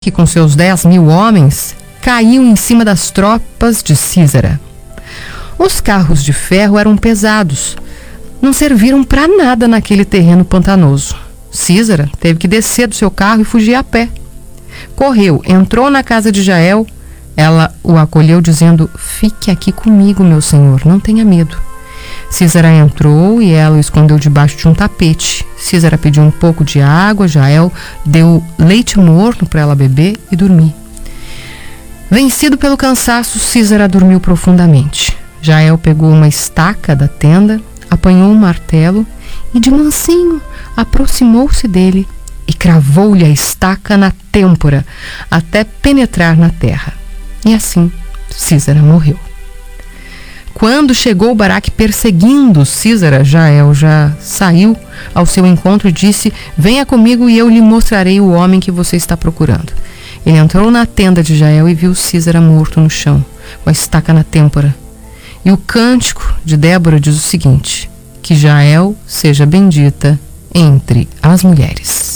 que com seus 10.000 homens caiu em cima das tropas de Císara. Os carros de ferro eram pesados, não serviram para nada naquele terreno pantanoso. Císara teve que descer do seu carro e fugir a pé. Correu, entrou na casa de Jael. Ela o acolheu dizendo: "Fique aqui comigo, meu senhor, não tenha medo." Císara entrou e ela o escondeu debaixo de um tapete. Císara pediu um pouco de água, Jael deu leite morno para ela beber e dormir. Vencido pelo cansaço, Císara dormiu profundamente. Jael pegou uma estaca da tenda, apanhou um martelo e de mansinho aproximou-se dele e cravou-lhe a estaca na têmpora até penetrar na terra. E assim Císara morreu. Quando chegou Baraque perseguindo Císara, Jael já saiu ao seu encontro e disse: "Venha comigo e eu lhe mostrarei o homem que você está procurando." Ele entrou na tenda de Jael e viu Císara morto no chão, com a estaca na têmpora. E o cântico de Débora diz o seguinte: "Que Jael seja bendita entre as mulheres."